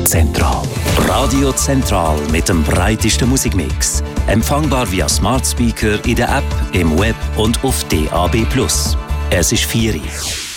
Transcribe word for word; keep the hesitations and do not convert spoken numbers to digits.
Zentral. Radio Zentral mit dem breitesten Musikmix. Empfangbar via Smart Speaker in der App, im Web und auf D A B plus. Es ist vier Uhr.